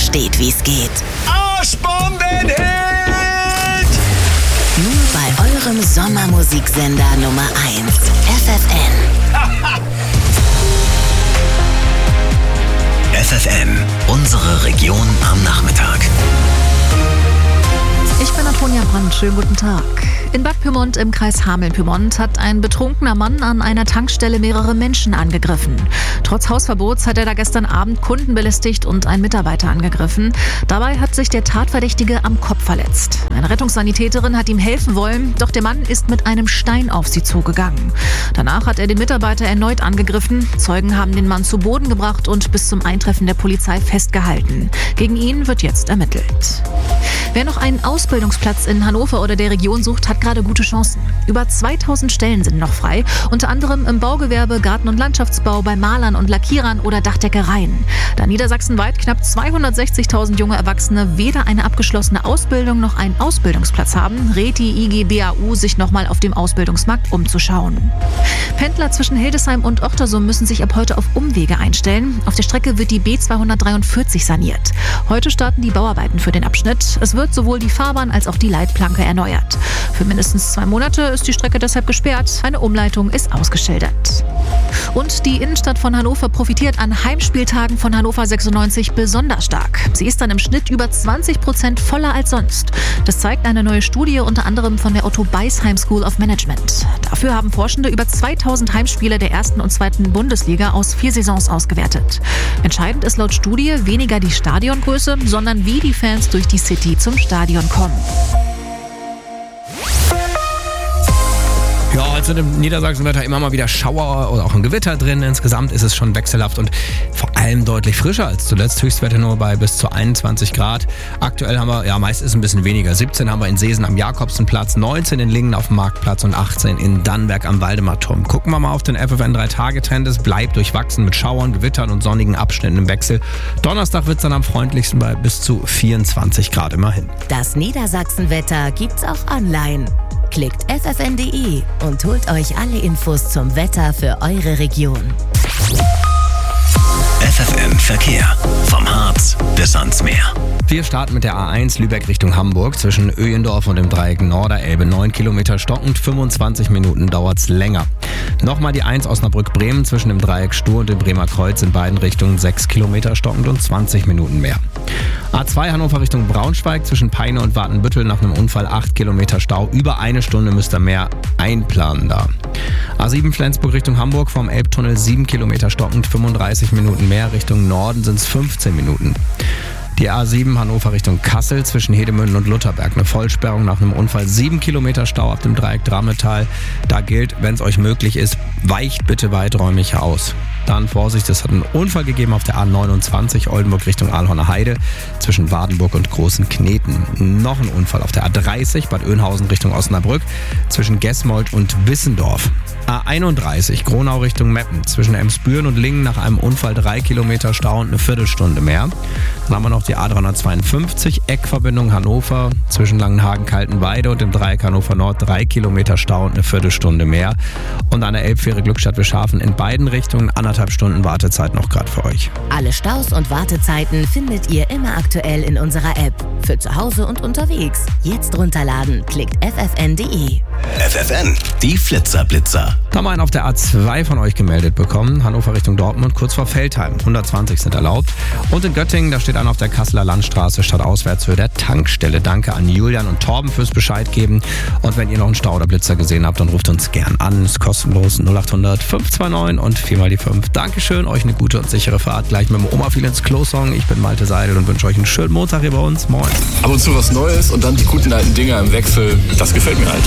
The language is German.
versteht, wie's geht. Arschbombenhit! Nur bei eurem Sommermusiksender Nummer 1, FFN. FFN, unsere Region am Nachmittag. Ich bin Antonia Brandt, schönen guten Tag. In Bad Pyrmont im Kreis Hameln-Pyrmont hat ein betrunkener Mann an einer Tankstelle mehrere Menschen angegriffen. Trotz Hausverbots hat er da gestern Abend Kunden belästigt und einen Mitarbeiter angegriffen. Dabei hat sich der Tatverdächtige am Kopf verletzt. Eine Rettungssanitäterin hat ihm helfen wollen, doch der Mann ist mit einem Stein auf sie zugegangen. Danach hat er den Mitarbeiter erneut angegriffen. Zeugen haben den Mann zu Boden gebracht und bis zum Eintreffen der Polizei festgehalten. Gegen ihn wird jetzt ermittelt. Wer noch einen Ausbildungsplatz in Hannover oder der Region sucht, hat gerade gute Chancen. Über 2000 Stellen sind noch frei, unter anderem im Baugewerbe, Garten- und Landschaftsbau, bei Malern und Lackierern oder Dachdeckereien. Da niedersachsenweit knapp 260.000 junge Erwachsene weder eine abgeschlossene Ausbildung noch einen Ausbildungsplatz haben, rät die IG BAU, sich nochmal auf dem Ausbildungsmarkt umzuschauen. Pendler zwischen Hildesheim und Ochtersum müssen sich ab heute auf Umwege einstellen. Auf der Strecke wird die B243 saniert. Heute starten die Bauarbeiten für den Abschnitt. Es wird sowohl die Fahrbahn als auch die Leitplanke erneuert. Für mindestens 2 Monate ist die Strecke deshalb gesperrt. Eine Umleitung ist ausgeschildert. Und die Innenstadt von Hannover profitiert an Heimspieltagen von Hannover 96 besonders stark. Sie ist dann im Schnitt über 20% voller als sonst. Das zeigt eine neue Studie unter anderem von der Otto Beisheim School of Management. Dafür haben Forschende über 2000 Heimspiele der 1. und 2. Bundesliga aus 4 Saisons ausgewertet. Entscheidend ist laut Studie weniger die Stadiongröße, sondern wie die Fans durch die City zum Stadion kommen. Ja, also im Niedersachsenwetter immer mal wieder Schauer oder auch ein Gewitter drin. Insgesamt ist es schon wechselhaft und vor allem deutlich frischer als zuletzt. Höchstwerte nur bei bis zu 21 Grad. Aktuell haben wir, ja meist ist ein bisschen weniger. 17 haben wir in Seesen am Jakobsenplatz, 19 in Lingen auf dem Marktplatz und 18 in Dannenberg am Waldemarturm. Gucken wir mal auf den FFN 3-Tage-Trend. Es bleibt durchwachsen mit Schauern, Gewittern und sonnigen Abschnitten im Wechsel. Donnerstag wird es dann am freundlichsten bei bis zu 24 Grad immerhin. Das Niedersachsenwetter gibt's auch online. Klickt ffn.de und holt euch alle Infos zum Wetter für eure Region. FFN Verkehr. Vom Harz bis ans Meer. Wir starten mit der A1 Lübeck Richtung Hamburg zwischen Öjendorf und dem Dreieck Norderelbe. 9 Kilometer stockend, 25 Minuten dauert's länger. Nochmal die 1 Osnabrück-Bremen zwischen dem Dreieck Stur und dem Bremer Kreuz in beiden Richtungen 6 Kilometer stockend und 20 Minuten mehr. A2 Hannover Richtung Braunschweig zwischen Peine und Watenbüttel nach einem Unfall 8 Kilometer Stau. Über 1 Stunde müsst ihr mehr einplanen da. A7 Flensburg Richtung Hamburg vom Elbtunnel 7 Kilometer stockend, 35 Minuten mehr. Richtung Norden sind es 15 Minuten. Die A7 Hannover Richtung Kassel zwischen Hedemünden und Lutherberg. Eine Vollsperrung nach einem Unfall. 7 Kilometer Stau ab dem Dreieck Drammetal. Da gilt, wenn es euch möglich ist, weicht bitte weiträumig aus. Dann Vorsicht, es hat einen Unfall gegeben auf der A29 Oldenburg Richtung Aalhorner Heide zwischen Wardenburg und Großen Kneten. Noch ein Unfall auf der A30 Bad Oeynhausen Richtung Osnabrück zwischen Gesmold und Wissendorf. A31 Gronau Richtung Meppen zwischen Emsbüren und Lingen nach einem Unfall 3 Kilometer Stau und eine Viertelstunde mehr. Dann haben wir noch die A352 Eckverbindung Hannover zwischen Langenhagen-Kaltenweide und dem Dreieck Hannover Nord 3 Kilometer Stau und eine Viertelstunde mehr. Und an der Elbfähre Glückstadt-Wischhafen in beiden Richtungen 1,5 Stunden Wartezeit noch gerade für euch. Alle Staus und Wartezeiten findet ihr immer aktuell in unserer App. Für zu Hause und unterwegs. Jetzt runterladen. Klickt ffn.de. FFN, die Flitzer-Blitzer. Da haben wir einen auf der A2 von euch gemeldet bekommen. Hannover Richtung Dortmund, kurz vor Veltheim. 120 sind erlaubt. Und in Göttingen, da steht einer auf der Kasseler Landstraße stadtauswärtshöhe der Tankstelle. Danke an Julian und Torben fürs Bescheid geben. Und wenn ihr noch einen Stau oder Blitzer gesehen habt, dann ruft uns gern an. Ist kostenlos 0800 529 und 4 mal die 5. Dankeschön, euch eine gute und sichere Fahrt. Gleich mit dem Oma viel ins Klo-Song. Ich bin Malte Seidel und wünsche euch einen schönen Montag hier bei uns. Moin. Ab und zu was Neues und dann die guten alten Dinger im Wechsel. Das gefällt mir halt.